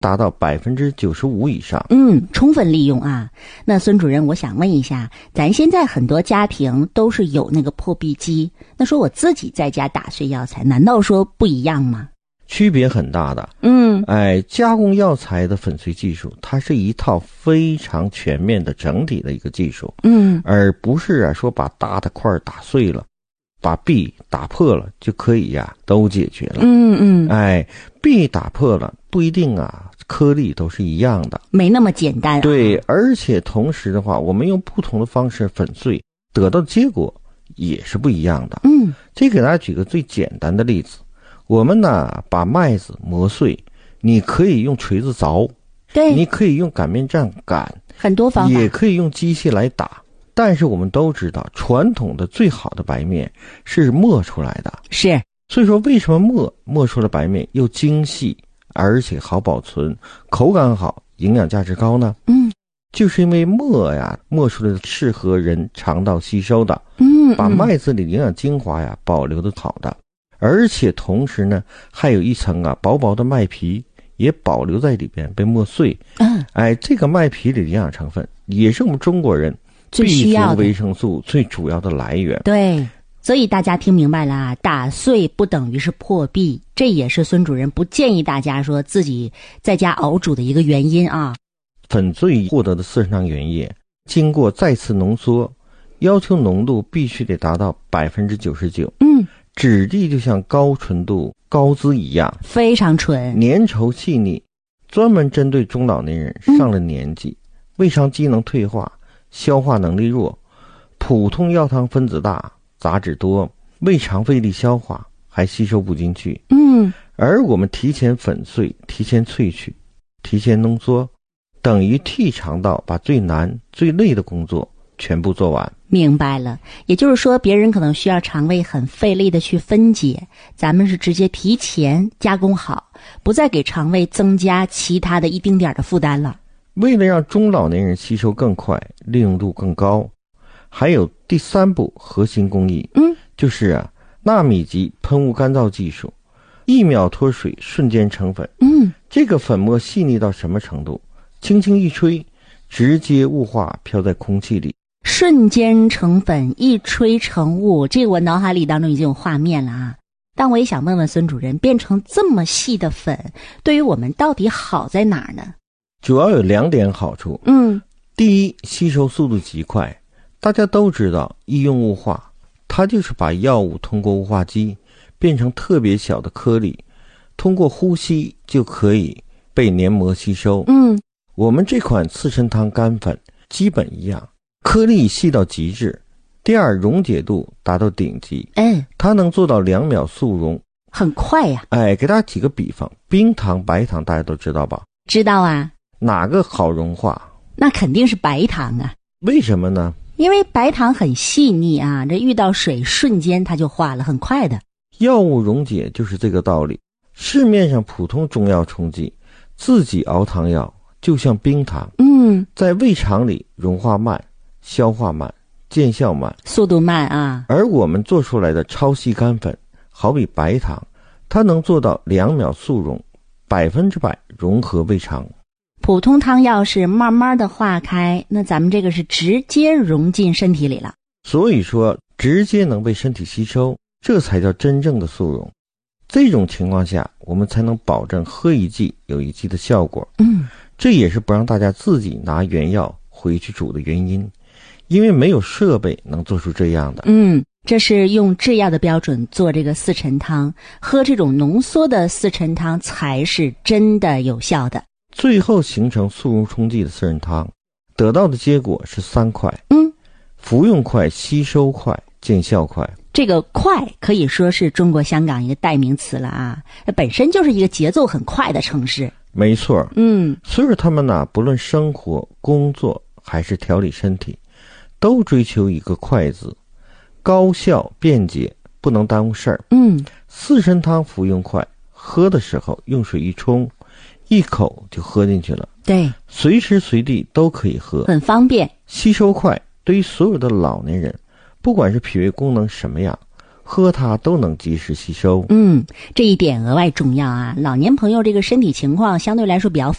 达到95%以上。 充分利用啊。那孙主任，我想问一下，咱现在很多家庭都是有那个破壁机，那说我自己在家打碎药材，难道说不一样吗？ 区别很大的。加工药材的粉碎技术，它是一套非常全面的整体的一个技术。而不是说把大的块打碎了，把壁打破了就可以都解决了。壁打破了不一定颗粒都是一样的， 没那么简单。 对，而且同时的话，我们用不同的方式粉碎，得到的结果也是不一样的。这给大家举个最简单的例子，我们把麦子磨碎，你可以用锤子凿， 对， 你可以用擀面杖擀， 很多方法， 也可以用机器来打。但是我们都知道，传统的最好的白面是磨出来的。 是， 所以说为什么磨出来的白面又精细，而且好保存，口感好，营养价值高呢？就是因为磨出来的适合人肠道吸收的，把麦子里的营养精华保留的好的，而且同时呢，还有一层薄薄的麦皮也保留在里边，被磨碎。这个麦皮里的营养成分也是我们中国人最需要的维生素最主要的来源。 对，所以大家听明白了啊，打碎不等于是破壁，这也是孙主任不建议大家说自己在家熬煮的一个原因啊。 粉碎获得的四神汤原液经过再次浓缩，要求浓度必须得达到99%。质地就像高纯度高脂一样， 非常纯， 粘稠细腻，专门针对中老年人上了年纪，胃肠机能退化，消化能力弱，普通药汤分子大，杂质多，胃肠费力消化，还吸收不进去。而我们提前粉碎，提前萃取，提前浓缩，等于替肠道把最难最累的工作全部做完。 明白了，也就是说别人可能需要肠胃很费力的去分解，咱们是直接提前加工好，不再给肠胃增加其他的一丁点的负担了。 为了让中老年人吸收更快，利用度更高，还有第3步核心工艺，就是纳米级喷雾干燥技术，1秒脱水，瞬间成粉。这个粉末细腻到什么程度？轻轻一吹，直接雾化飘在空气里， 瞬间成粉，一吹成雾，这个我脑海里当中已经有画面了啊。但我也想问问孙主任，变成这么细的粉，对于我们到底好在哪儿呢？ 主要有2点好处。第一，吸收速度极快。大家都知道医用雾化，它就是把药物通过雾化机变成特别小的颗粒，通过呼吸就可以被黏膜吸收。我们这款四神汤干粉基本一样，颗粒细到极致。第二，溶解度达到顶级，它能做到2秒速溶， 很快呀。 给大家举个比方，冰糖白糖大家都知道吧？ 知道啊。 哪个好融化？ 那肯定是白糖啊。 为什么呢？ 因为白糖很细腻啊，这遇到水瞬间它就化了，很快的。 药物溶解就是这个道理。市面上普通中药冲剂，自己熬汤药就像冰糖，在胃肠里融化慢，消化慢，见效慢， 速度慢啊。 而我们做出来的超细干粉，好比白糖，它能做到2秒速溶，100%融合胃肠。 普通汤药是慢慢的化开，那咱们这个是直接融进身体里了。 所以说直接能被身体吸收，这才叫真正的速溶。这种情况下，我们才能保证喝一剂有一剂的效果。这也是不让大家自己拿原药回去煮的原因，因为没有设备能做出这样的。 这是用制药的标准做这个四陈汤，喝这种浓缩的四陈汤才是真的有效的。 最后形成速溶冲剂的四神汤，得到的结果是3快。服用快，吸收快，见效快。 这个快可以说是中国香港一个代名词了啊，本身就是一个节奏很快的城市。 没错。所以说他们不论生活工作还是调理身体，都追求一个快字，高效便捷，不能耽误事儿。四神汤服用快，喝的时候用水一冲，一口就喝进去了。 对， 随时随地都可以喝， 很方便。 吸收快，对于所有的老年人，不管是脾胃功能什么样， 喝它都能及时吸收。 这一点额外重要啊。老年朋友这个身体情况相对来说比较